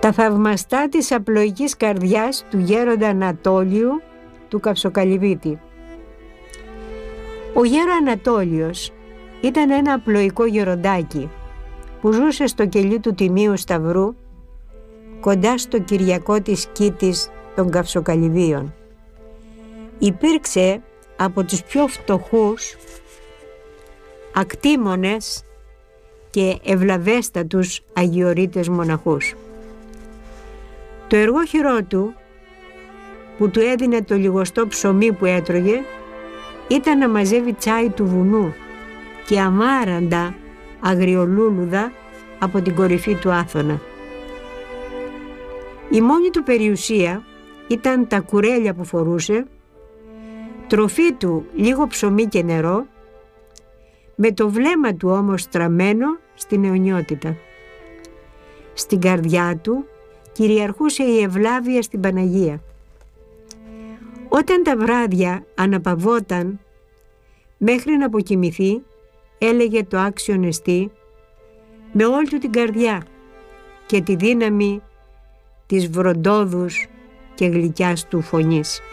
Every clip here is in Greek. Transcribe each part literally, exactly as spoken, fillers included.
Τα θαυμαστά της απλοϊκής καρδιάς του γέροντα Ανατόλιου του Καυσοκαλυβίτη. Ο γέρο Ανατόλιος ήταν ένα απλοϊκό γεροντάκι που ζούσε στο κελί του Τιμίου Σταυρού, κοντά στο Κυριακό της Κήτης των Καυσοκαλυβίων. Υπήρξε από τους πιο φτωχούς, ακτήμονες και ευλαβέστατους αγιορείτες μοναχούς. Το εργόχειρό του, που του έδινε το λιγοστό ψωμί που έτρωγε, ήταν να μαζεύει τσάι του βουνού και αμάραντα αγριολούλουδα από την κορυφή του Άθωνα. Η μόνη του περιουσία ήταν τα κουρέλια που φορούσε, τροφή του λίγο ψωμί και νερό, με το βλέμμα του όμως στραμμένο στην αιωνιότητα. Στην καρδιά του κυριαρχούσε η ευλάβεια στην Παναγία. Όταν τα βράδια αναπαυόταν μέχρι να αποκοιμηθεί, έλεγε το άξιον εστί με όλη του την καρδιά και τη δύναμη της βροντόδους και γλυκιάς του φωνής.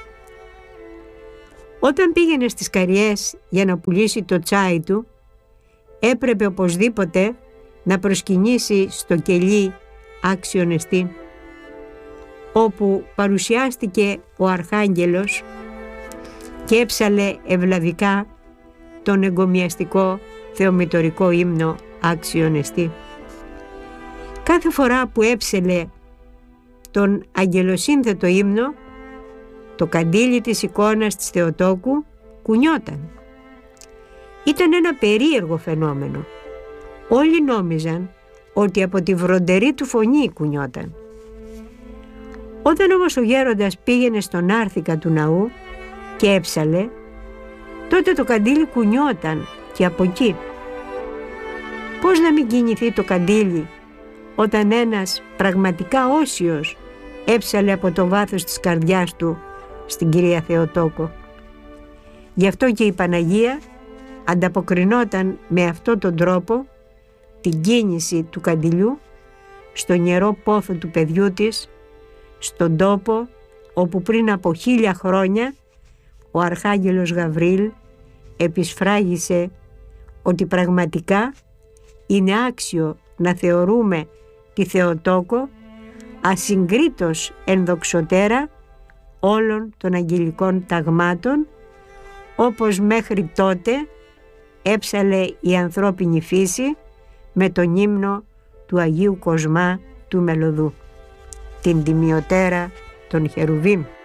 Όταν πήγαινε στις καριές για να πουλήσει το τσάι του, έπρεπε οπωσδήποτε να προσκυνήσει στο κελί άξιον εστί, όπου παρουσιάστηκε ο Αρχάγγελος και έψαλε ευλαβικά τον εγκομιαστικό θεομητορικό ύμνο άξιον εστί. Κάθε φορά που έψελε τον αγγελοσύνθετο ύμνο, το καντήλι της εικόνας της Θεοτόκου κουνιόταν. Ήταν ένα περίεργο φαινόμενο. Όλοι νόμιζαν ότι από τη βροντερή του φωνή κουνιόταν. Όταν όμως ο γέροντας πήγαινε στον άρθικα του ναού και έψαλε, τότε το καντήλι κουνιόταν και από εκεί. Πώς να μην κινηθεί το καντήλι όταν ένας πραγματικά όσιος έψαλε από το βάθος της καρδιάς του στην Κυρία Θεοτόκο. Γι' αυτό και η Παναγία ανταποκρινόταν με αυτόν τον τρόπο την κίνηση του καντιλιού στον ιερό πόθο του παιδιού της, στον τόπο όπου πριν από χίλια χρόνια ο Αρχάγγελος Γαβρίλ επισφράγισε ότι πραγματικά είναι άξιο να θεωρούμε τη Θεοτόκο ασυγκρίτως ενδοξωτέρα όλων των αγγελικών ταγμάτων, όπως μέχρι τότε έψαλε η ανθρώπινη φύση με τον ύμνο του Αγίου Κοσμά του Μελωδού, την τιμιωτέρα των Χερουβίμ.